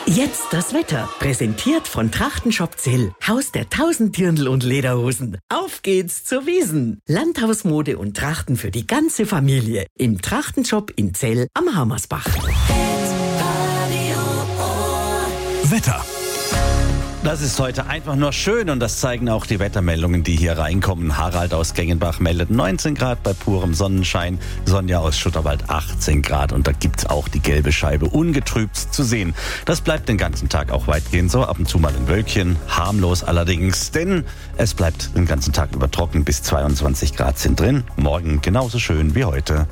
Jetzt das Wetter, präsentiert von Trachtenshop Zell, Haus der 1000 Dirndl und Lederhosen. Auf geht's zur Wiesn. Landhausmode und Trachten für die ganze Familie. Im Trachtenshop in Zell am Hammersbach. Wetter. Das ist heute einfach nur schön und das zeigen auch die Wettermeldungen, die hier reinkommen. Harald aus Gengenbach meldet 19 Grad bei purem Sonnenschein. Sonja aus Schutterwald 18 Grad und da gibt's auch die gelbe Scheibe ungetrübt zu sehen. Das bleibt den ganzen Tag auch weitgehend so. Ab und zu mal ein Wölkchen, harmlos allerdings, denn es bleibt den ganzen Tag über trocken. Bis 22 Grad sind drin. Morgen genauso schön wie heute.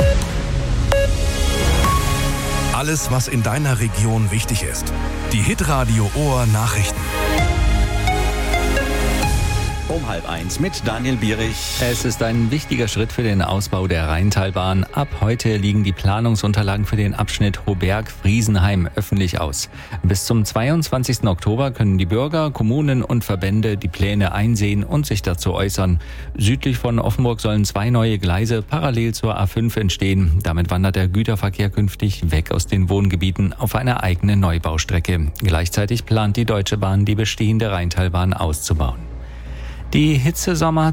Alles, was in deiner Region wichtig ist. Die Hitradio Ohr Nachrichten. Um 12:30 mit Daniel Bierich. Es ist ein wichtiger Schritt für den Ausbau der Rheintalbahn. Ab heute liegen die Planungsunterlagen für den Abschnitt Hoberg-Friesenheim öffentlich aus. Bis zum 22. Oktober können die Bürger, Kommunen und Verbände die Pläne einsehen und sich dazu äußern. Südlich von Offenburg sollen 2 neue Gleise parallel zur A5 entstehen. Damit wandert der Güterverkehr künftig weg aus den Wohngebieten auf eine eigene Neubaustrecke. Gleichzeitig plant die Deutsche Bahn, die bestehende Rheintalbahn auszubauen. Der Hitzesommer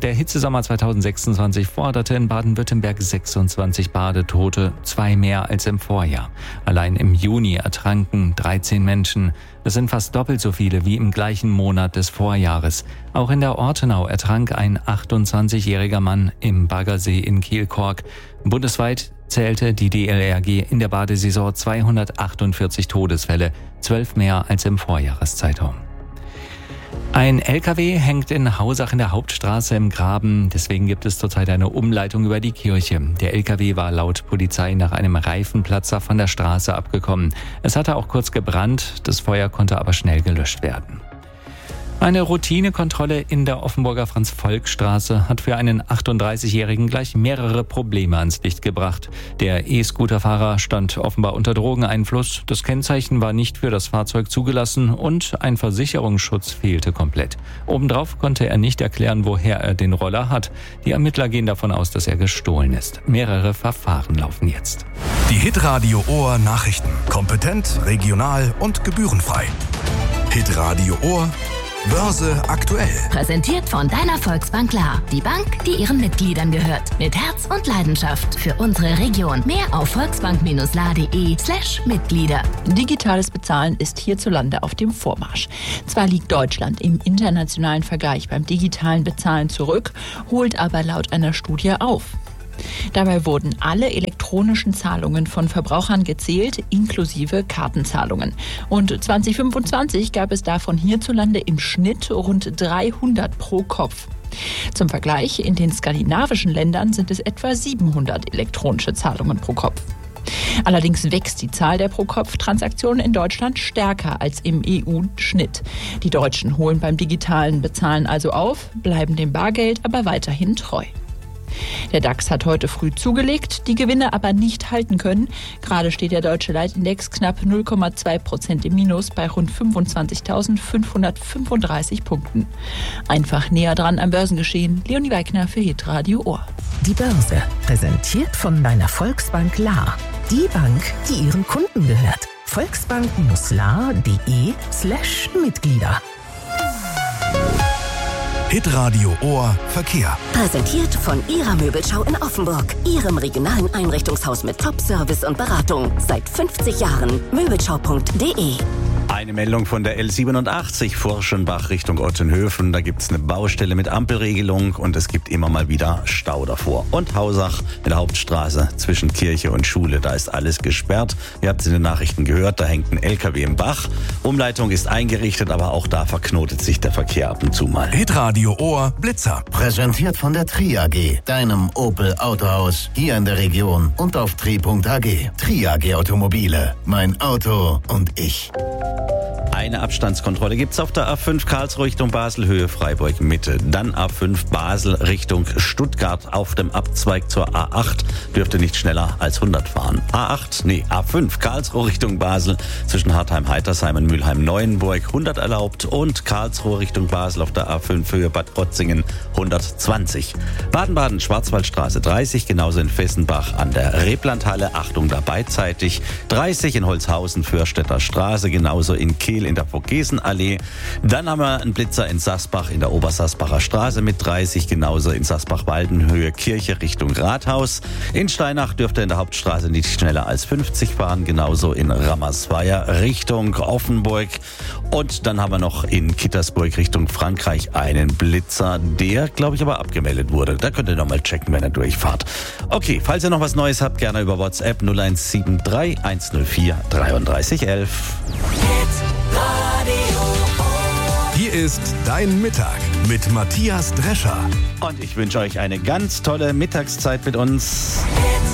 2026 forderte in Baden-Württemberg 26 Badetote, 2 mehr als im Vorjahr. Allein im Juni ertranken 13 Menschen. Das sind fast doppelt so viele wie im gleichen Monat des Vorjahres. Auch in der Ortenau ertrank ein 28-jähriger Mann im Baggersee in Kielkork. Bundesweit zählte die DLRG in der Badesaison 248 Todesfälle, 12 mehr als im Vorjahreszeitraum. Ein LKW hängt in Hausach in der Hauptstraße im Graben. Deswegen gibt es zurzeit eine Umleitung über die Kirche. Der LKW war laut Polizei nach einem Reifenplatzer von der Straße abgekommen. Es hatte auch kurz gebrannt, das Feuer konnte aber schnell gelöscht werden. Eine Routinekontrolle in der Offenburger Franz-Volk-Straße hat für einen 38-Jährigen gleich mehrere Probleme ans Licht gebracht. Der E-Scooter-Fahrer stand offenbar unter Drogeneinfluss, das Kennzeichen war nicht für das Fahrzeug zugelassen und ein Versicherungsschutz fehlte komplett. Obendrauf konnte er nicht erklären, woher er den Roller hat. Die Ermittler gehen davon aus, dass er gestohlen ist. Mehrere Verfahren laufen jetzt. Die Hitradio Ohr Nachrichten. Kompetent, regional und gebührenfrei. Hitradio Ohr Börse aktuell. Präsentiert von deiner Volksbank Klar. Die Bank, die ihren Mitgliedern gehört. Mit Herz und Leidenschaft für unsere Region. Mehr auf volksbank-la.de/Mitglieder. Digitales Bezahlen ist hierzulande auf dem Vormarsch. Zwar liegt Deutschland im internationalen Vergleich beim digitalen Bezahlen zurück, holt aber laut einer Studie auf. Dabei wurden alle elektronischen Zahlungen von Verbrauchern gezählt, inklusive Kartenzahlungen. Und 2025 gab es davon hierzulande im Schnitt rund 300 pro Kopf. Zum Vergleich, in den skandinavischen Ländern sind es etwa 700 elektronische Zahlungen pro Kopf. Allerdings wächst die Zahl der Pro-Kopf-Transaktionen in Deutschland stärker als im EU-Schnitt. Die Deutschen holen beim digitalen Bezahlen also auf, bleiben dem Bargeld aber weiterhin treu. Der DAX hat heute früh zugelegt, die Gewinne aber nicht halten können. Gerade steht der deutsche Leitindex knapp 0,2% im Minus bei rund 25.535 Punkten. Einfach näher dran am Börsengeschehen. Leonie Weigner für Hitradio Ohr. Die Börse, präsentiert von deiner Volksbank La. Die Bank, die ihren Kunden gehört. Volksbank-la.de/Mitglieder. Hitradio Ohr Verkehr. Präsentiert von Ihrer Möbelschau in Offenburg. Ihrem regionalen Einrichtungshaus mit Top-Service und Beratung. Seit 50 Jahren. Möbelschau.de. Eine Meldung von der L87 Furschenbach Richtung Ottenhöfen. Da gibt's eine Baustelle mit Ampelregelung und es gibt immer mal wieder Stau davor. Und Hausach in der Hauptstraße zwischen Kirche und Schule. Da ist alles gesperrt. Ihr habt es in den Nachrichten gehört, da hängt ein LKW im Bach. Umleitung ist eingerichtet, aber auch da verknotet sich der Verkehr ab und zu mal. Hitradio Ohr Blitzer. Präsentiert von der Tri AG, deinem Opel Autohaus hier in der Region und auf tri.ag. Tri AG Automobile, mein Auto und ich. Eine Abstandskontrolle gibt es auf der A5 Karlsruhe Richtung Basel, Höhe Freiburg Mitte. Dann A5 Basel Richtung Stuttgart auf dem Abzweig zur A8. Dürfte nicht schneller als 100 fahren. A5 Karlsruhe Richtung Basel zwischen Hartheim-Heitersheim und Mülheim-Neuenburg 100 erlaubt und Karlsruhe Richtung Basel auf der A5 Höhe Bad Krotzingen 120. Baden-Baden Schwarzwaldstraße 30, genauso in Fessenbach an der Reblandhalle. Achtung da beidseitig. 30 in Holzhausen Fürstädter Straße, genauso in Kehl in der Vogesenallee. Dann haben wir einen Blitzer in Sasbach in der Obersasbacher Straße mit 30, genauso in Sasbach-Waldenhöhe Kirche Richtung Rathaus. In Steinach dürfte in der Hauptstraße nicht schneller als 50 fahren, genauso in Rammersweier Richtung Offenburg. Und dann haben wir noch in Kittersburg Richtung Frankreich einen Blitzer, der, glaube ich, aber abgemeldet wurde. Da könnt ihr noch mal checken, wenn ihr durchfahrt. Okay, falls ihr noch was Neues habt, gerne über WhatsApp 0173 104 3311. Hier ist Dein Mittag mit Matthias Drescher. Und ich wünsche euch eine ganz tolle Mittagszeit mit uns.